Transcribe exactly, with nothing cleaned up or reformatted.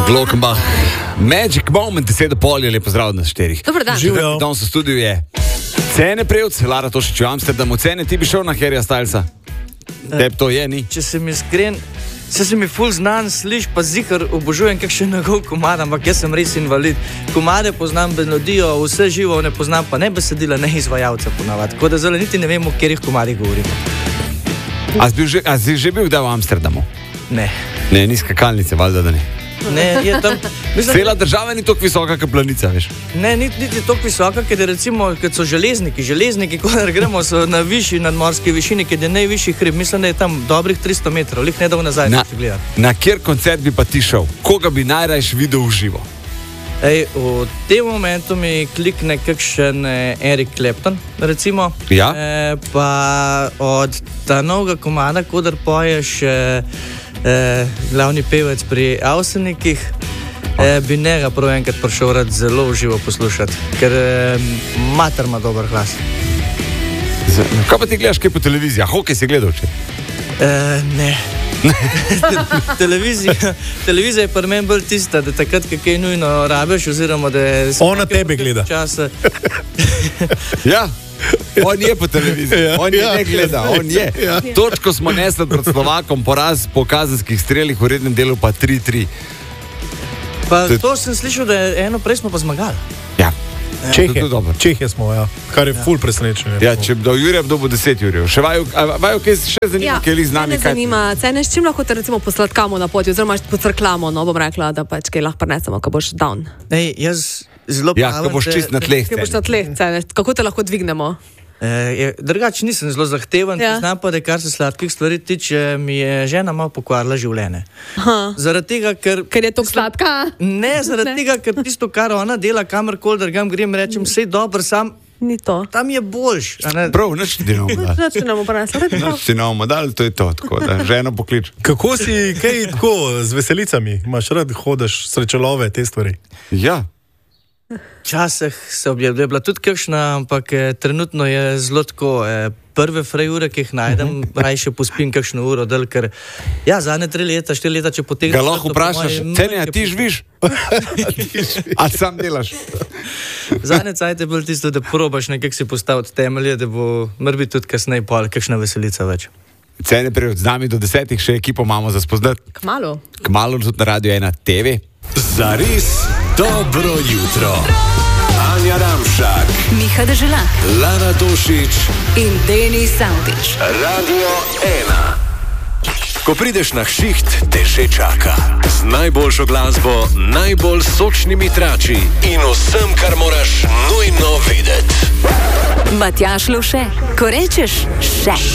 Glockenbach, Magic Moment, deset pol je lepo zdrav na štirih. Dobar dan. Živijo. Danes v studiu je Cene Prevc, Lara Tošič v Amsterdamu. Cene, ti bi šel na Harryja Stylesa? Teb to je, ni? Če sem iskren, se si mi ful znan, sliš pa zihar obožujem kakšen njegov komad, ampak jaz sem res invalid. Komade poznam, melodijo, vse živo ne poznam, pa ne besedila, ne izvajalca ponavadi. Tako da zelo niti ne vem, o katerih komadih govorimo. A si, bil že, a si že bil kdaj v Amsterdamu? Ne. Ne, ni skakalnice, valjda da ne. Ne, je tam... Mislim, Cela država ni tako visoka, kot planica, veš. Ne, niti niti toliko visoka, ker je recimo, kad so železniki, železniki, ko gremo, so na višji nadmorski višini, ker je najvišji hrib, mislim, da je tam dobrih tristo metrov, lih ne dal nazaj, Na, če gledati. na kjer koncert bi pa ti šel? Koga bi najrajš videl v živo? Ej, v tem momentu mi klikne kakšen eh, Eric Clapton, recimo. Ja. Eh, pa od ta novega komada, kodar poješ eh, eh, glavni pevec pri Avsenikih, eh, bi njega prav enkrat prišel rad zelo v živo poslušati, ker eh, mater ima dober glas. Z, kaj pa ti gledaš kaj po televiziji? Hokej si gledal če? Eh, ne. televizija, televizija je pri meni bolj tista, da takrat, kaj kaj nujno rabiš, oziroma da je... Ona tebe gleda. Časa. Ja, on je po televiziji, Ja, on je ja, ne gleda, on je. ja. Točko smo nesli pred Slovakom, poraz po kazenskih strelih, v rednem delu pa tri tri. Pa To je- to sem slišal, da je eno prej smo pa zmagali. Ja, Čehe, to je dobro. Čehe smo, ja. Kar je ful presenečenje. Ja, če do Jurija kdo bo deset Jurjev. Še vaju, a vaju kaj se še zanima, kaj li z nami? mene Kaj? zanima, Cene, s čim lahko te recimo posladkamo na poti, oziroma pocrklamo, no bom rekla, da pač kaj lahko prenesemo, ko boš down. Ej, jaz zelo Ja, pravim, ko boš da- čist na tleh. Kaj boš na tleh, Cene, kako te lahko dvignemo? Eh, drugače nisem zelo zahteven, Ja. ja. Znam pa, da kar se sladkih stvari tiče, mi je žena malo pokvarila življenje. Aha. Zaradi tega, ker... Ker je to sladka? Ne, zaradi Ne. tega, ker tisto, kar ona dela, kamorkoli drgam, grem, rečem, vse dobro, sam Ni to. tam je boljš. a ne? Prav, nič ti ne bomo dali. Znači, ne bomo prenesli. Nič ti ne bomo dali, to je to, tako da ženo poklič. Kako si, kaj tako, z veselicami? Imaš rad, hodeš, srečelove, te stvari? Ja, Včasih se objavlja, je bila tudi kakšna, ampak eh, trenutno je zelo tako. Eh, prve frej ure, ki jih najdem, uh -huh. rajše pospim kakšno uro, del, ker ja, zadnje tri leta, štiri leta, če potegnem. ga lahko vprašaš, Cene, a ti živiš? A sam delaš? Zadnje cajt je bilo tisto, da probaš nekako si postaviti temelje, da bo morda tudi kasneje pol kakšna veselica več. Cene Prevc, z nami do desetih, še ekipo imamo za spoznati. Kmalu. Kmalu tudi na Radio ena T V. Zares dobro jutro. Anja Ramšak, Miha Deželak Lara Tošič, in Denis Savdič. Radio ena. Ko prideš na šiht, te že čaka. Z najboljšo glasbo, najbolj sočnimi trači in vsem, kar moraš nujno vedeti. Matjaž Lovše, ko rečeš še.